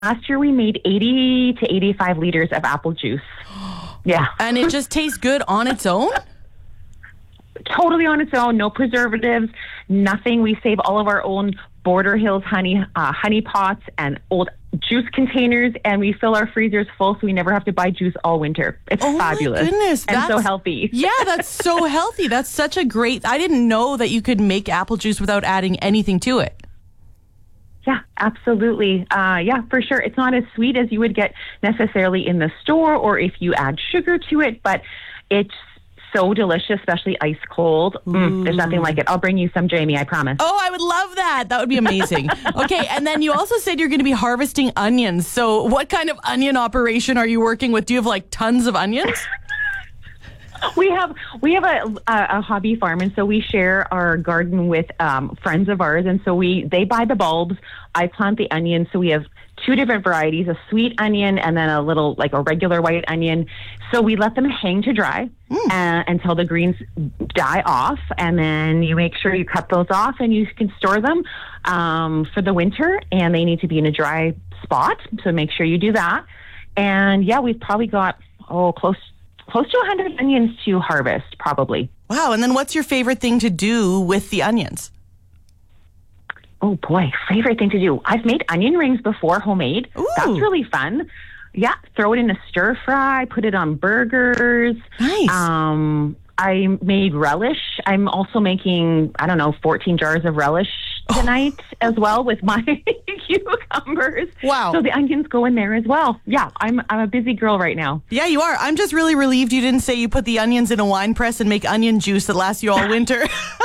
last year we made 80 to 85 liters of apple juice. Yeah. And it just tastes good on its own? Totally on its own, no preservatives, nothing. We save all of our own Border Hills honey pots and old juice containers, and we fill our freezers full so we never have to buy juice all winter. It's fabulous. My goodness, and so healthy. Yeah, that's so healthy. That's such a great... I didn't know that you could make apple juice without adding anything to it. Yeah, absolutely. Yeah, for sure. It's not as sweet as you would get necessarily in the store or if you add sugar to it, but it's so delicious, especially ice cold. There's nothing like it. I'll bring you some, Jamie, I promise. Oh, I would love that. That would be amazing. Okay, and then you also said you're going to be harvesting onions. So what kind of onion operation are you working with? Do you have like tons of onions? We have a hobby farm, and so we share our garden with friends of ours, and so they buy the bulbs. I plant the onions, so we have two different varieties, a sweet onion and then a little, like a regular white onion. So we let them hang to dry until the greens die off, and then you make sure you cut those off and you can store them for the winter, and they need to be in a dry spot, so make sure you do that. And yeah, we've probably got close to 100 onions to harvest, probably. Wow, and then what's your favorite thing to do with the onions? Oh boy, favorite thing to do. I've made onion rings before, homemade. Ooh. That's really fun. Yeah, throw it in a stir fry, put it on burgers. Nice. I made relish. I'm also making, 14 jars of relish tonight as well with my cucumbers. Wow. So the onions go in there as well. Yeah, I'm a busy girl right now. Yeah, you are. I'm just really relieved you didn't say you put the onions in a wine press and make onion juice that lasts you all winter.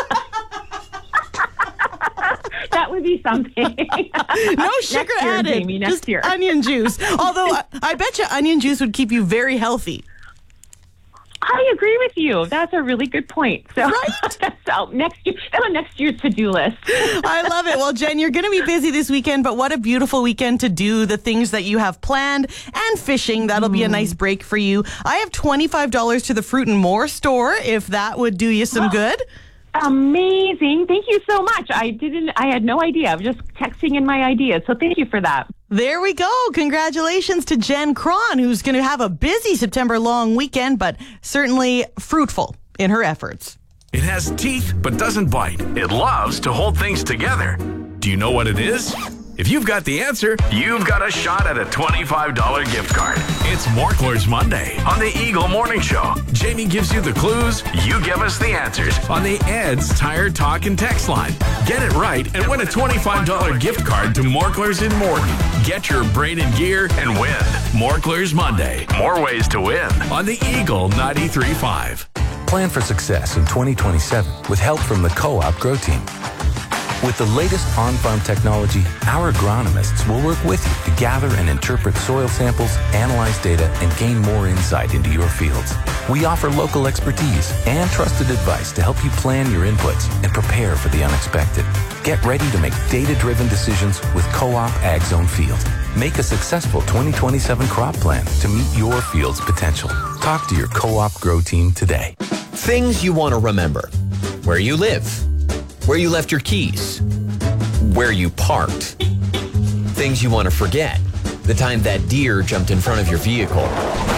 That would be something. No sugar added. Jamie, next just year. Onion juice. Although I bet you onion juice would keep you very healthy. I agree with you. That's a really good point. So, Right. so next year's to-do list. I love it. Well, Jen, you're going to be busy this weekend, but what a beautiful weekend to do the things that you have planned, and fishing. That'll be a nice break for you. I have $25 to the Fruit and More store, if that would do you some good. Amazing. Thank you so much. I had no idea. I was just texting in my ideas. So thank you for that. There we go. Congratulations to Jen Cron, who's going to have a busy September long weekend, but certainly fruitful in her efforts. It has teeth, but doesn't bite. It loves to hold things together. Do you know what it is? If you've got the answer, you've got a shot at a $25 gift card. It's Morklers Monday on the Eagle Morning Show. Jamie gives you the clues, you give us the answers on the Ed's Tire Talk and Text line. Get it right and win a $25 gift card to Morklers in Morton. Get your braided gear and win. Morklers Monday. More ways to win on the Eagle 93.5. Plan for success in 2027 with help from the Co-op Grow Team. With the latest on-farm technology, our agronomists will work with you to gather and interpret soil samples, analyze data, and gain more insight into your fields. We offer local expertise and trusted advice to help you plan your inputs and prepare for the unexpected. Get ready to make data-driven decisions with Co-op AgZone Field. Make a successful 2027 crop plan to meet your field's potential. Talk to your Co-op Grow Team today. Things you want to remember. Where you live. Where you left your keys. Where you parked. Things you want to forget. The time that deer jumped in front of your vehicle.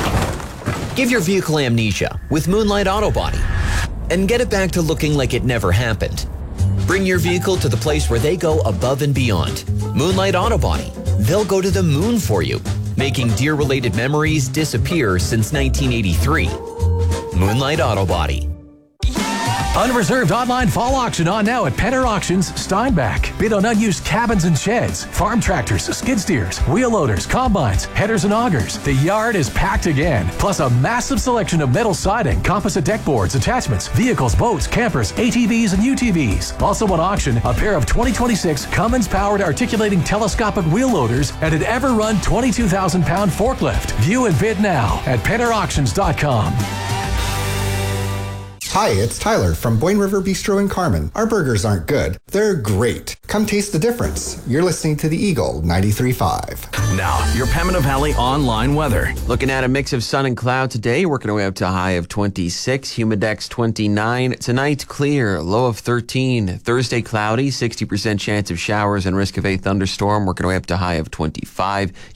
Give your vehicle amnesia with Moonlight Auto Body and get it back to looking like it never happened. Bring your vehicle to the place where they go above and beyond. Moonlight Auto Body. They'll go to the moon for you, making deer-related memories disappear since 1983. Moonlight Auto Body. Unreserved online fall auction on now at Penner Auctions, Steinbach. Bid on unused cabins and sheds, farm tractors, skid steers, wheel loaders, combines, headers and augers. The yard is packed again. Plus a massive selection of metal siding, composite deck boards, attachments, vehicles, boats, campers, ATVs, and UTVs. Also on auction, a pair of 2026 Cummins-powered articulating telescopic wheel loaders and an ever-run 22,000-pound forklift. View and bid now at PennerAuctions.com. Hi, it's Tyler from Boyne River Bistro in Carmen. Our burgers aren't good. They're great. Come taste the difference. You're listening to the Eagle 93.5. Now, your Pembina Valley online weather. Looking at a mix of sun and cloud today, working our way up to a high of 26, humidex 29. Tonight, clear, low of 13. Thursday, cloudy, 60% chance of showers and risk of a thunderstorm, working our way up to a high of 25.